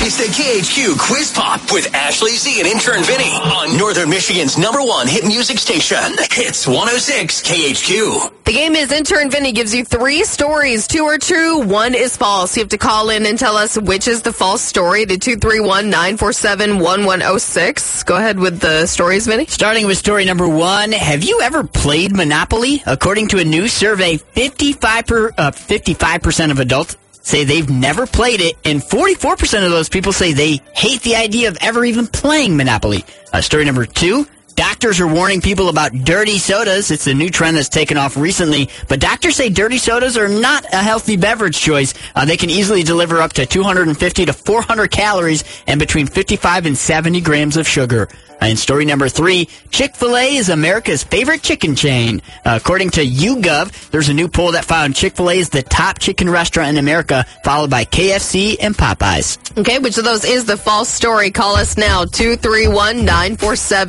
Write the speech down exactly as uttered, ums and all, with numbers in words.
It's the K H Q Quiz Pop with Ashley Z and intern Vinny on Northern Michigan's number one hit music station. Hits one oh six K H Q. The game is intern Vinny gives you three stories. Two are true, one is false. You have to call in and tell us which is the false story to two three one, nine four seven, one one oh six. Go ahead with the stories, Vinny. Starting with story number one, have you ever played Monopoly? According to a new survey, fifty-five per, uh, fifty-five percent of adults say they've never played it, and forty-four percent of those people say they hate the idea of ever even playing Monopoly. Uh, story number two, doctors are warning people about dirty sodas. It's a new trend that's taken off recently, but doctors say dirty sodas are not a healthy beverage choice. Uh, they can easily deliver up to two hundred fifty to four hundred calories and between fifty-five and seventy grams of sugar. Uh, and story number three, Chick-fil-A is America's favorite chicken chain. Uh, according to YouGov, there's a new poll that found Chick-fil-A is the top chicken restaurant in America, followed by K F C and Popeyes. Okay, which of those is the false story? Call us now, two three one, nine four seven.